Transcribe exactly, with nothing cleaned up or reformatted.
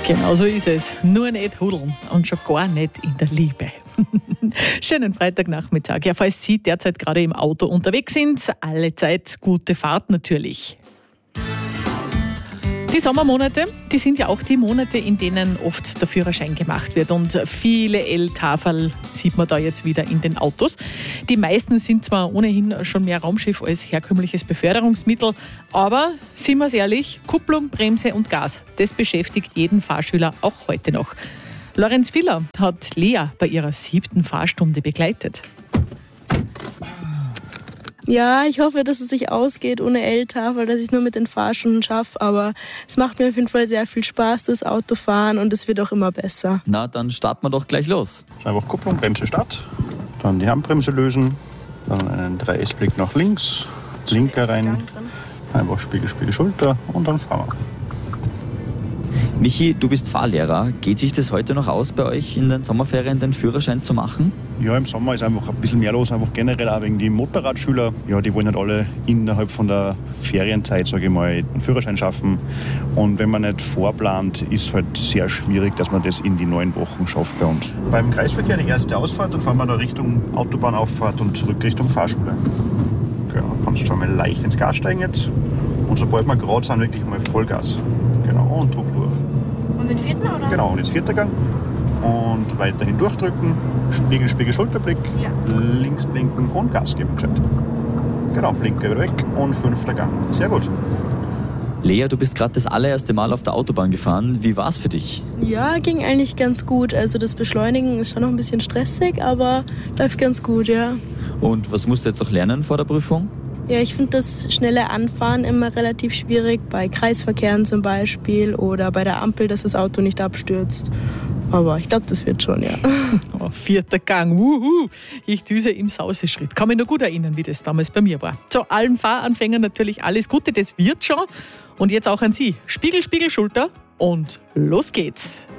Genau so ist es. Nur nicht hudeln und schon gar nicht in der Liebe. Schönen Freitagnachmittag. Ja, falls Sie derzeit gerade im Auto unterwegs sind, alle Zeit gute Fahrt natürlich. Die Sommermonate, die sind ja auch die Monate, in denen oft der Führerschein gemacht wird. Und viele L-Tafeln sieht man da jetzt wieder in den Autos. Die meisten sind zwar ohnehin schon mehr Raumschiff als herkömmliches Beförderungsmittel, aber, sind wir ehrlich, Kupplung, Bremse und Gas, das beschäftigt jeden Fahrschüler auch heute noch. Lorenz Viller hat Lea bei ihrer siebten Fahrstunde begleitet. Ja, ich hoffe, dass es sich ausgeht ohne L-Tafel, dass ich es nur mit den Fahrstunden schaffe. Aber es macht mir auf jeden Fall sehr viel Spaß, das Autofahren, und es wird auch immer besser. Na, dann starten wir doch gleich los. Einfach Kupplung, Bremse, Start. Dann die Handbremse lösen. Dann einen drei S-Blick nach links. Linker rein. Einfach Spiegel, Spiegel, Schulter und dann fahren wir. Michi, du bist Fahrlehrer. Geht sich das heute noch aus, bei euch in den Sommerferien den Führerschein zu machen? Ja, im Sommer ist einfach ein bisschen mehr los, einfach generell auch wegen die Motorradschüler. Ja, die wollen halt alle innerhalb von der Ferienzeit, sage ich mal, einen Führerschein schaffen. Und wenn man nicht vorplant, ist es halt sehr schwierig, dass man das in die neun Wochen schafft bei uns. Beim Kreisverkehr die erste Ausfahrt, dann fahren wir da Richtung Autobahnauffahrt und zurück Richtung Fahrschule. Genau, kannst schon mal leicht ins Gas steigen jetzt. Und sobald wir gerade sind, wirklich mal Vollgas. Genau, und Druck durch. Und den vierten, oder? Genau, und jetzt vierter Gang. Und weiterhin durchdrücken. Spiegel, Spiegel, Schulterblick. Ja. Links blinken und Gas geben. Gescheit. Genau, Blinker wieder weg und fünfter Gang. Sehr gut. Lea, du bist gerade das allererste Mal auf der Autobahn gefahren. Wie war es für dich? Ja, ging eigentlich ganz gut. Also das Beschleunigen ist schon noch ein bisschen stressig, aber läuft ganz gut, ja. Und was musst du jetzt noch lernen vor der Prüfung? Ja, ich finde das schnelle Anfahren immer relativ schwierig, bei Kreisverkehren zum Beispiel oder bei der Ampel, dass das Auto nicht abstürzt. Aber ich glaube, das wird schon, ja. Oh, vierter Gang, wuhu, ich düse im Sauseschritt. Kann mich noch gut erinnern, wie das damals bei mir war. Zu allen Fahranfängern natürlich alles Gute, das wird schon. Und jetzt auch an Sie. Spiegel, Spiegel, Schulter und los geht's.